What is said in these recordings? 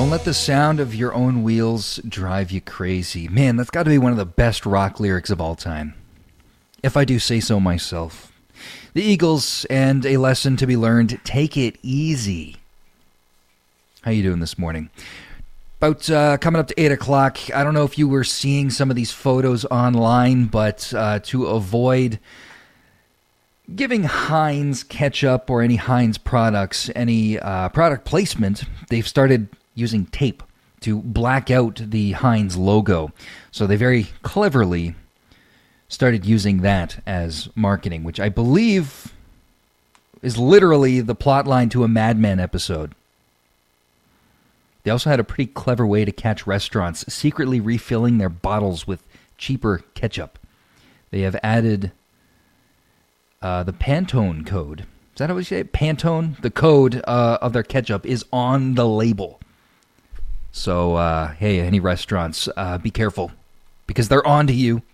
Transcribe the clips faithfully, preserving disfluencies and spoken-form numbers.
Don't let the sound of your own wheels drive you crazy. Man, that's got to be one of the best rock lyrics of all time, if I do say so myself. The Eagles, and a lesson to be learned, take it easy. How you doing this morning? About uh, coming up to eight o'clock, I don't know if you were seeing some of these photos online, but uh, to avoid giving Heinz ketchup or any Heinz products any uh, product placement, they've started using tape to black out the Heinz logo. So they very cleverly started using that as marketing, which I believe is literally the plot line to a Mad Men episode. They also had a pretty clever way to catch restaurants secretly refilling their bottles with cheaper ketchup. They have added uh, the Pantone code. Is that how we say it? Pantone? The code uh, of their ketchup is on the label. So, uh, hey, any restaurants, uh, be careful, because they're on to you.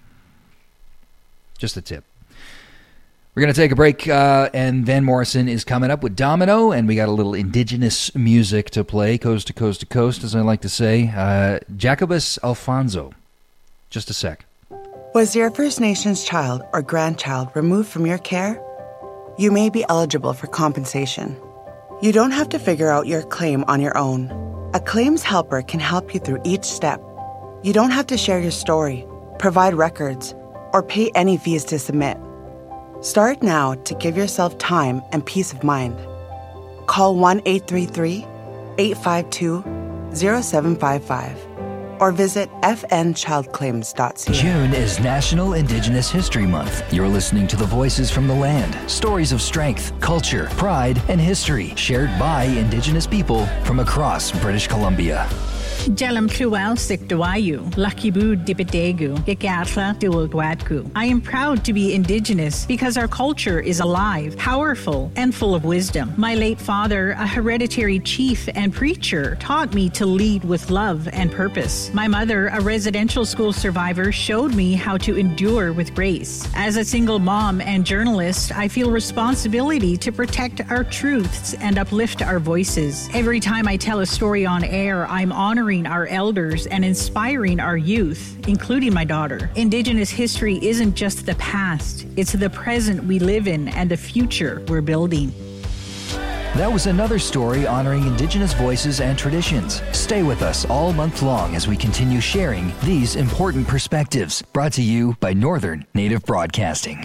Just a tip. We're going to take a break, uh, and Van Morrison is coming up with Domino, and we got a little indigenous music to play, coast to coast to coast, as I like to say. Uh, Jacobus Alfonso. Just a sec. Was your First Nations child or grandchild removed from your care? You may be eligible for compensation. You don't have to figure out your claim on your own. A claims helper can help you through each step. You don't have to share your story, provide records, or pay any fees to submit. Start now to give yourself time and peace of mind. Call one eight three three, eight five two, zero seven five five or visit f n child claims dot c a. June is National Indigenous History Month. You're listening to the voices from the land, stories of strength, culture, pride, and history shared by Indigenous people from across British Columbia. Jalam Kluwal Sikdawayu, Lakibu Dipetegu, Gekatla Duldwadku. I am proud to be Indigenous because our culture is alive, powerful, and full of wisdom. My late father, a hereditary chief and preacher, taught me to lead with love and purpose. My mother, a residential school survivor, showed me how to endure with grace. As a single mom and journalist, I feel responsibility to protect our truths and uplift our voices. Every time I tell a story on air, I'm honoring our elders and inspiring our youth, including my daughter. Indigenous history isn't just the past, it's the present we live in and the future we're building. That was another story honoring Indigenous voices and traditions. Stay with us all month long as we continue sharing these important perspectives. Brought to you by Northern Native Broadcasting.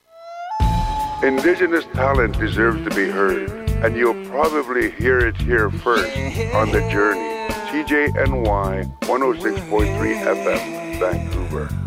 Indigenous talent deserves to be heard, and you'll probably hear it here first on The Journey. T J N Y one oh six point three F M, Vancouver.